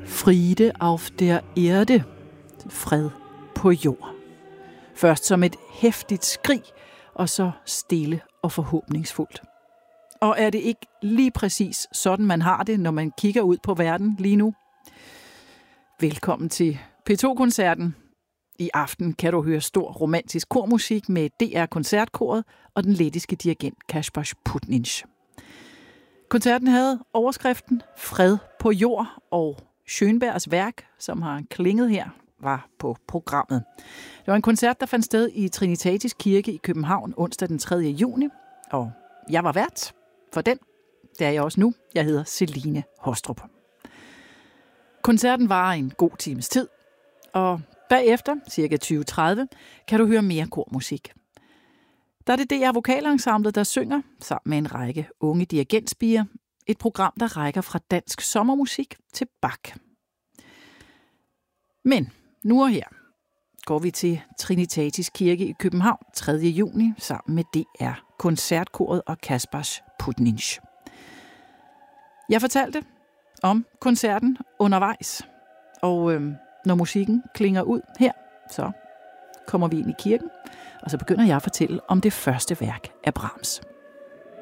Friede auf der Erde, fred på jord. Først som et heftigt skrig, og så stille og forhåbningsfuldt. Og er det ikke lige præcis sådan, man har det, når man kigger ud på verden lige nu? Velkommen til P2-koncerten. I aften kan du høre stor romantisk kormusik med DR Koncertkoret og den lettiske dirigent Kaspars Putniņš. Koncerten havde overskriften Fred på jord, og Schönbergs værk, som har klinget her, var på programmet. Det var en koncert, der fandt sted i Trinitatis Kirke i København onsdag den 3. juni, og jeg var vært for den. Det er jeg også nu. Jeg hedder Celine Hostrup. Koncerten varer en god times tid, og bagefter, ca. 20:30, kan du høre mere kormusik. Der er det DR Vokalensemblet, der synger, sammen med en række unge dirigentspirer, et program, der rækker fra dansk sommermusik til Bach. Men nu og her går vi til Trinitatis Kirke i København 3. juni sammen med DR Koncertkoret og Kaspars Putniņš. Jeg fortalte om koncerten undervejs, og når musikken klinger ud her, så kommer vi ind i kirken, og så begynder jeg at fortælle om det første værk af Brahms.